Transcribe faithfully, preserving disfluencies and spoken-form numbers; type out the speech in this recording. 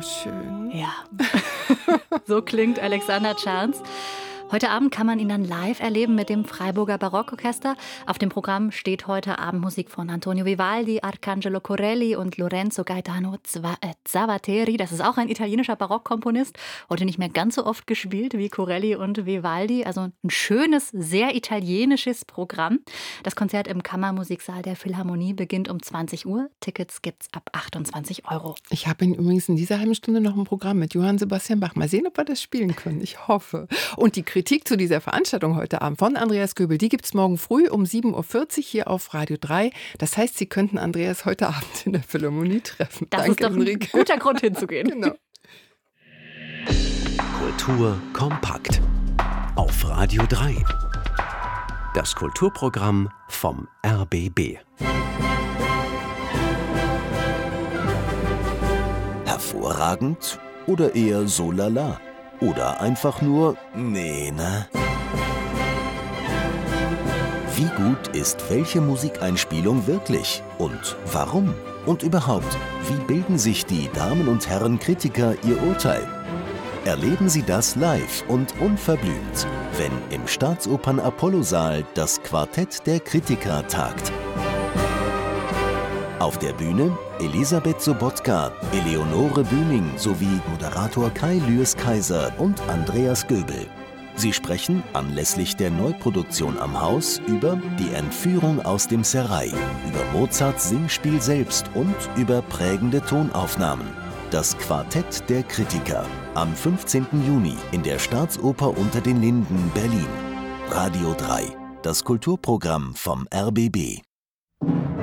schön. Ja, so klingt Alexander Czerns. Heute Abend kann man ihn dann live erleben mit dem Freiburger Barockorchester. Auf dem Programm steht heute Abend Musik von Antonio Vivaldi, Arcangelo Corelli und Lorenzo Gaetano Zavateri. Das ist auch ein italienischer Barockkomponist. Heute nicht mehr ganz so oft gespielt wie Corelli und Vivaldi. Also ein schönes, sehr italienisches Programm. Das Konzert im Kammermusiksaal der Philharmonie beginnt um zwanzig Uhr. Tickets gibt's ab achtundzwanzig Euro. Ich habe übrigens in dieser halben Stunde noch ein Programm mit Johann Sebastian Bach. Mal sehen, ob wir das spielen können. Ich hoffe. Und die Kritik zu dieser Veranstaltung heute Abend von Andreas Göbel, die gibt es morgen früh um sieben Uhr vierzig hier auf Radio drei. Das heißt, Sie könnten Andreas heute Abend in der Philharmonie treffen. Das Danke, ist doch ein Enrique. guter Grund hinzugehen. Genau. Kultur kompakt auf Radio drei. Das Kulturprogramm vom R B B. Hervorragend oder eher so lala? Oder einfach nur nee, ne? Wie gut ist welche Musikeinspielung wirklich? Und warum? Und überhaupt, wie bilden sich die Damen und Herren Kritiker ihr Urteil? Erleben Sie das live und unverblümt, wenn im Staatsopern Apollo-Saal das Quartett der Kritiker tagt. Auf der Bühne Elisabeth Sobotka, Eleonore Bühning sowie Moderator Kai Lüers-Kaiser und Andreas Göbel. Sie sprechen anlässlich der Neuproduktion am Haus über die Entführung aus dem Serail, über Mozarts Singspiel selbst und über prägende Tonaufnahmen. Das Quartett der Kritiker am fünfzehnten Juni in der Staatsoper Unter den Linden, Berlin. Radio drei, das Kulturprogramm vom R B B.